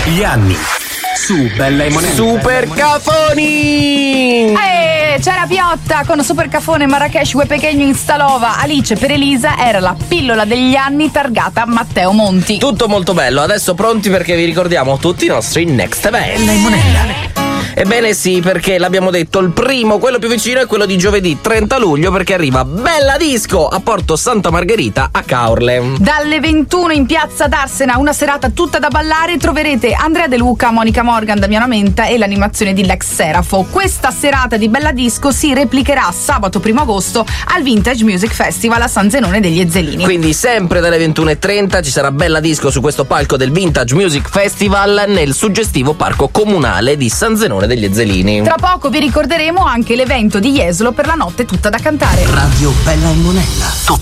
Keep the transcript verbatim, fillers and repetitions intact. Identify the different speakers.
Speaker 1: Gli anni su Bella e Monella.
Speaker 2: Super Cafoni!
Speaker 3: Eh, c'era Piotta con Super Cafone, Marrakesh, Ue Pequeño in Stalova. Alice per Elisa era la pillola degli anni targata Matteo Monti.
Speaker 2: Tutto molto bello, adesso pronti perché vi ricordiamo tutti i nostri next event.
Speaker 1: Bella e Monella.
Speaker 2: Ebbene sì, perché l'abbiamo detto, il primo, quello più vicino, è quello di giovedì trenta luglio, perché arriva Bella Disco a Porto Santa Margherita a Caorle.
Speaker 3: Dalle ventuno in piazza d'Arsena, una serata tutta da ballare, troverete Andrea De Luca, Monica Morgan, Damiano Menta e l'animazione di Lex Serafo. Questa serata di Bella Disco si replicherà sabato primo agosto al Vintage Music Festival a San Zenone degli Ezzelini.
Speaker 2: Quindi sempre dalle ventuno e trenta ci sarà Bella Disco su questo palco del Vintage Music Festival nel suggestivo parco comunale di San Zenone degli Ezzelini.
Speaker 3: Tra poco vi ricorderemo anche l'evento di Jesolo per la notte tutta da cantare.
Speaker 1: Radio Bella e Monella.